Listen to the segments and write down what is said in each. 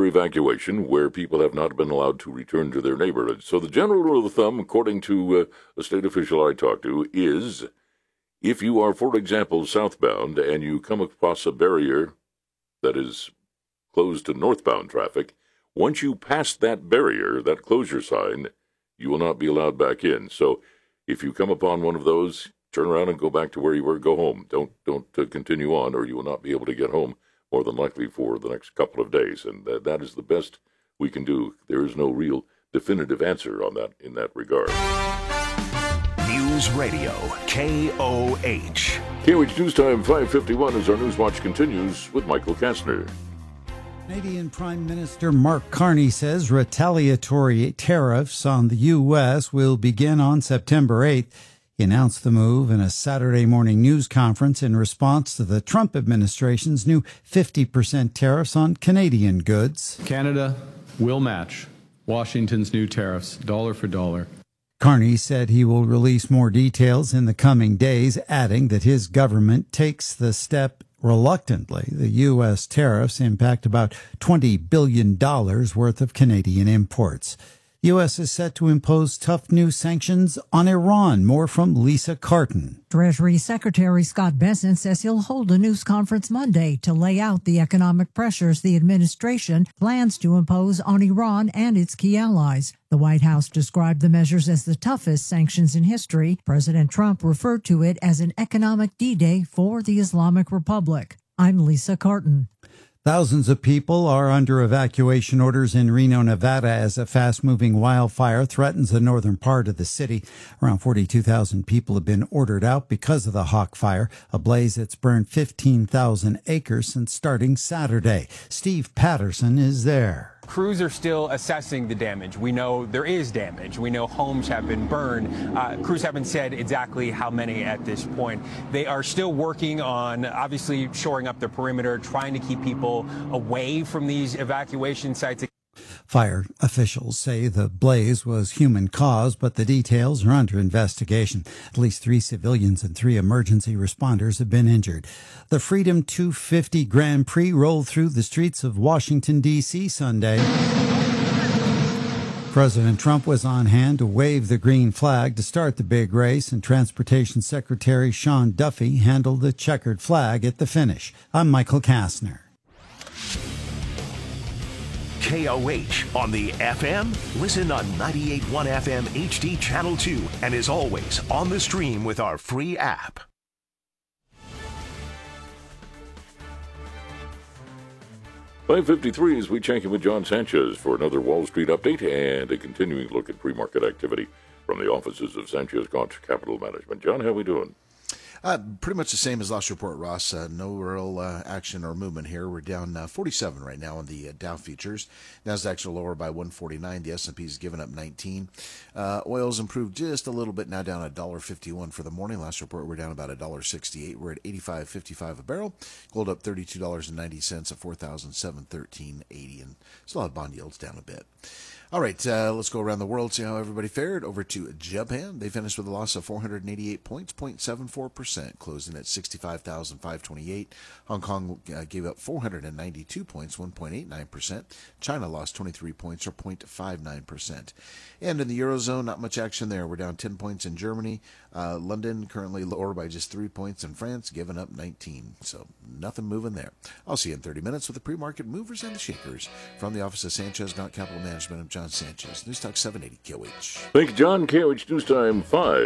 evacuation where people have not been allowed to return to their neighborhoods. So the general rule of thumb, according to a state official I talked to, is if you are, for example, southbound and you come across a barrier that is closed to northbound traffic, once you pass that barrier, that closure sign, you will not be allowed back in. So if you come upon one of those, turn around and go back to where you were, go home. Don't continue on, or you will not be able to get home more than likely for the next couple of days. And that is the best we can do. There is no real definitive answer on that in that regard. News Radio, KOH. KOH News Time 5:51 as our News Watch continues with Michael Kastner. Canadian Prime Minister Mark Carney says retaliatory tariffs on the U.S. will begin on September 8th. He announced the move in a Saturday morning news conference in response to the Trump administration's new 50% tariffs on Canadian goods. Canada will match Washington's new tariffs dollar for dollar. Carney said he will release more details in the coming days, adding that his government takes the step reluctantly. The U.S. tariffs impact about $20 billion worth of Canadian imports. The U.S. is set to impose tough new sanctions on Iran. More from Lisa Carton. Treasury Secretary Scott Bessent says he'll hold a news conference Monday to lay out the economic pressures the administration plans to impose on Iran and its key allies. The White House described the measures as the toughest sanctions in history. President Trump referred to it as an economic D-Day for the Islamic Republic. I'm Lisa Carton. Thousands of people are under evacuation orders in Reno, Nevada, as a fast-moving wildfire threatens the northern part of the city. Around 42,000 people have been ordered out because of the Hawk Fire, a blaze that's burned 15,000 acres since starting Saturday. Steve Patterson is there. Crews are still assessing the damage. We know there is damage. We know homes have been burned. Crews haven't said exactly how many at this point. They are still working on, obviously, shoring up the perimeter, trying to keep people away from these evacuation sites. Fire officials say the blaze was human-caused, but the details are under investigation. At least 3 civilians and 3 emergency responders have been injured. The Freedom 250 Grand Prix rolled through the streets of Washington, D.C. Sunday. President Trump was on hand to wave the green flag to start the big race, and Transportation Secretary Sean Duffy handled the checkered flag at the finish. I'm Michael Kastner. KOH on the FM. Listen on 98.1 FM HD Channel 2, and as always, on the stream with our free app. $5:53 as we check in with John Sanchez for another Wall Street update and a continuing look at pre-market activity from the offices of Sanchez Capital Management. John, how are we doing? Pretty much the same as last report, Ross. No real action or movement here. We're down 47 right now on the Dow futures. Nasdaq's are lower by 149. The S&P's given up 19. Oil's improved just a little bit, now down $1.51 for the morning. Last report, we're down about $1.68. We're at $85.55 a barrel. Gold up $32.90 at $4,713.80, and still have bond yields down a bit. All right, let's go around the world, see how everybody fared. Over to Japan. They finished with a loss of 488 points, 0.74%, closing at 65,528. Hong Kong gave up 492 points, 1.89%. China lost 23 points, or 0.59%. And in the Eurozone, not much action there. We're down 10 points in Germany. London currently lower by just 3 points, and France giving up 19. So nothing moving there. I'll see you in 30 minutes with the pre-market movers and the shakers from the office of Sanchez Capital Management. I'm John Sanchez, News Talk 780 KOH. Thank you, John. KOH News Time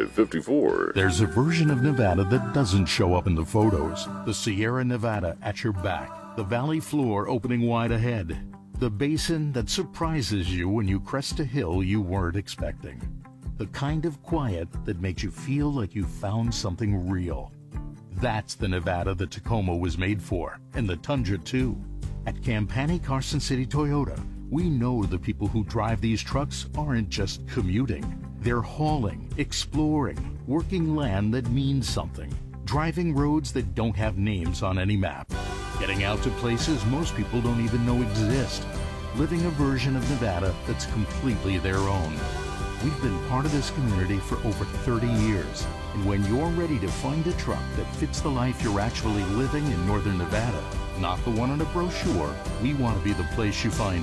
5:54. There's a version of Nevada that doesn't show up in the photos. The Sierra Nevada at your back. The valley floor opening wide ahead. The basin that surprises you when you crest a hill you weren't expecting. The kind of quiet that makes you feel like you found something real. That's the Nevada that Tacoma was made for, and the Tundra too. At Campani Carson City Toyota, we know the people who drive these trucks aren't just commuting. They're hauling, exploring, working land that means something, driving roads that don't have names on any map, getting out to places most people don't even know exist, living a version of Nevada that's completely their own. We've been part of this community for over 30 years, and when you're ready to find a truck that fits the life you're actually living in Northern Nevada, not the one on a brochure, we want to be the place you find